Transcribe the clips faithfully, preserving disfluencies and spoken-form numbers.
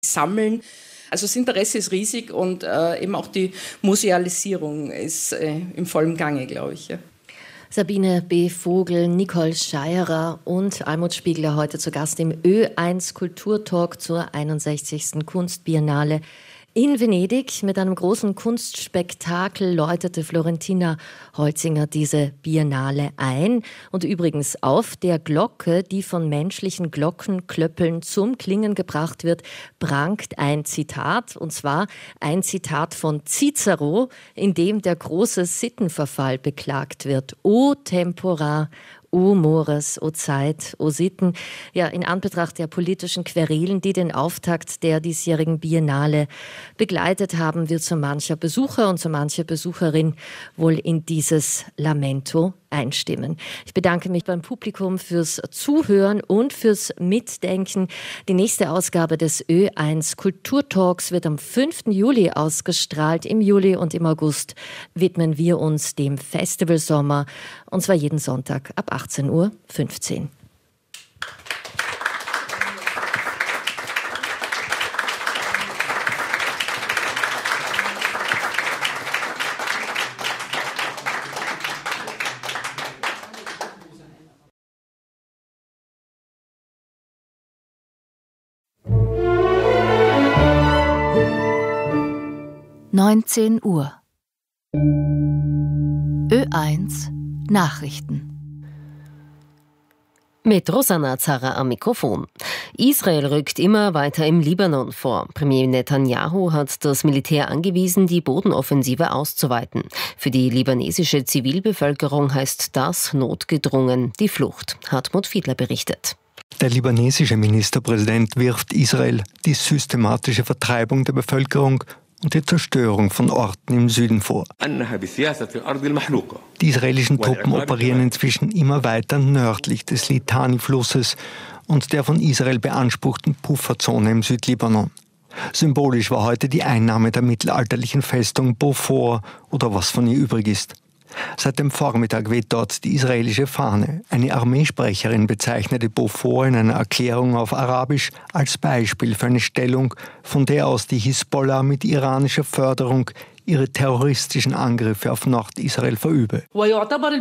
sammeln. Also das Interesse ist riesig und äh, eben auch die Musealisierung ist äh, im vollen Gange, glaube ich. Ja. Sabine B. Vogel, Nicole Scheierer und Almut Spiegler heute zu Gast im Ö eins Kulturtalk zur einundsechzigsten Kunstbiennale in Venedig. Mit einem großen Kunstspektakel läutete Florentina Holzinger diese Biennale ein. Und übrigens auf der Glocke, die von menschlichen Glockenklöppeln zum Klingen gebracht wird, prangt ein Zitat. Und zwar ein Zitat von Cicero, in dem der große Sittenverfall beklagt wird. O tempora, O Mores, O Zeit, O Sitten. Ja, in Anbetracht der politischen Querelen, die den Auftakt der diesjährigen Biennale begleitet haben, wird so mancher Besucher und so manche Besucherin wohl in dieses Lamento einstimmen. Ich bedanke mich beim Publikum fürs Zuhören und fürs Mitdenken. Die nächste Ausgabe des Ö eins Kulturtalks wird am fünften Juli ausgestrahlt. Im Juli und im August widmen wir uns dem Festivalsommer, und zwar jeden Sonntag ab achtzehn Uhr fünfzehn. neunzehn Uhr. Ö eins Nachrichten. Mit Rosanna Zara am Mikrofon. Israel rückt immer weiter im Libanon vor. Premier Netanyahu hat das Militär angewiesen, die Bodenoffensive auszuweiten. Für die libanesische Zivilbevölkerung heißt das notgedrungen die Flucht. Hartmut Fiedler berichtet. Der libanesische Ministerpräsident wirft Israel die systematische Vertreibung der Bevölkerung und die Zerstörung von Orten im Süden vor. Die israelischen Truppen operieren inzwischen immer weiter nördlich des Litani-Flusses und der von Israel beanspruchten Pufferzone im Südlibanon. Symbolisch war heute die Einnahme der mittelalterlichen Festung Beaufort oder was von ihr übrig ist. Seit dem Vormittag weht dort die israelische Fahne. Eine Armeesprecherin bezeichnete Beaufort in einer Erklärung auf Arabisch als Beispiel für eine Stellung, von der aus die Hisbollah mit iranischer Förderung ihre terroristischen Angriffe auf Nordisrael verübe. Bei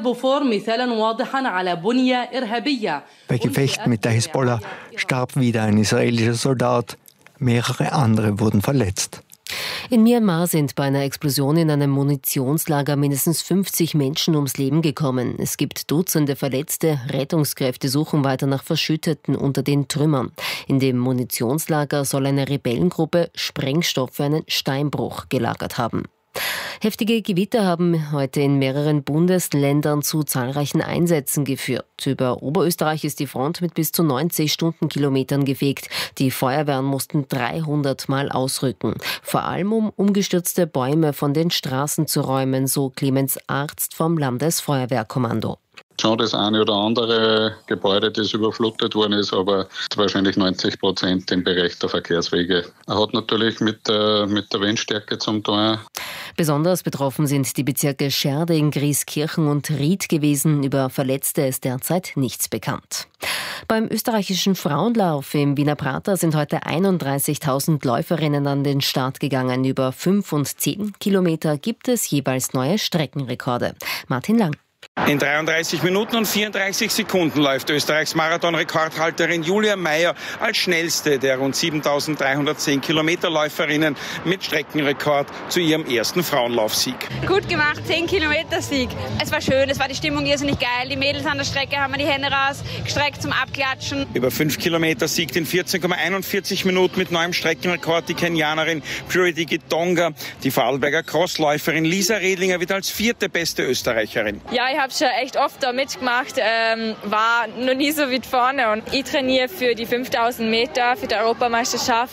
Gefechten mit der Hisbollah starb wieder ein israelischer Soldat. Mehrere andere wurden verletzt. In Myanmar sind bei einer Explosion in einem Munitionslager mindestens fünfzig Menschen ums Leben gekommen. Es gibt Dutzende Verletzte. Rettungskräfte suchen weiter nach Verschütteten unter den Trümmern. In dem Munitionslager soll eine Rebellengruppe Sprengstoff für einen Steinbruch gelagert haben. Heftige Gewitter haben heute in mehreren Bundesländern zu zahlreichen Einsätzen geführt. Über Oberösterreich ist die Front mit bis zu neunzig Stundenkilometern gefegt. Die Feuerwehren mussten dreihundert Mal ausrücken. Vor allem um umgestürzte Bäume von den Straßen zu räumen, so Clemens Arzt vom Landesfeuerwehrkommando. Schon das eine oder andere Gebäude, das überflutet worden ist, aber wahrscheinlich neunzig Prozent im Bereich der Verkehrswege. Er hat natürlich mit der, mit der Windstärke zum tun. Besonders betroffen sind die Bezirke Scherding, Grieskirchen und Ried gewesen. Über Verletzte ist derzeit nichts bekannt. Beim österreichischen Frauenlauf im Wiener Prater sind heute einunddreißigtausend Läuferinnen an den Start gegangen. Über fünf und zehn Kilometer gibt es jeweils neue Streckenrekorde. Martin Lang. In dreiunddreißig Minuten und vierunddreißig Sekunden läuft Österreichs Marathon-Rekordhalterin Julia Meyer als schnellste der rund siebentausenddreihundertzehn Kilometerläuferinnen mit Streckenrekord zu ihrem ersten Frauenlaufsieg. Gut gemacht, zehn Kilometer Sieg. Es war schön, es war die Stimmung irrsinnig geil. Die Mädels an der Strecke haben die Hände rausgestreckt zum Abklatschen. Über fünf Kilometer siegt in vierzehn Komma einundvierzig Minuten mit neuem Streckenrekord die Kenianerin Purity Gitonga. Die Vorarlberger Crossläuferin Lisa Redlinger wird als vierte beste Österreicherin. Ja, ich habe schon echt oft da mitgemacht, ähm, war noch nie so weit vorne und ich trainiere für die fünftausend Meter, für die Europameisterschaft.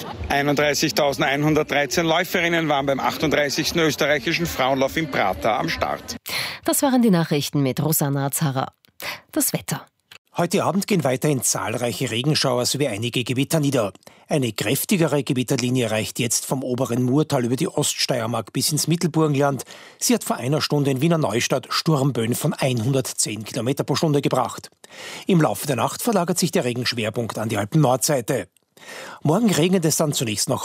einunddreißigtausendeinhundertdreizehn Läuferinnen waren beim achtunddreißigsten österreichischen Frauenlauf in Prater am Start. Das waren die Nachrichten mit Rosanna Zara. Das Wetter. Heute Abend gehen weiterhin zahlreiche Regenschauer sowie einige Gewitter nieder. Eine kräftigere Gewitterlinie reicht jetzt vom oberen Murtal über die Oststeiermark bis ins Mittelburgenland. Sie hat vor einer Stunde in Wiener Neustadt Sturmböen von hundertzehn Kilometer pro Stunde gebracht. Im Laufe der Nacht verlagert sich der Regenschwerpunkt an die Alpen-Nordseite. Morgen regnet es dann zunächst noch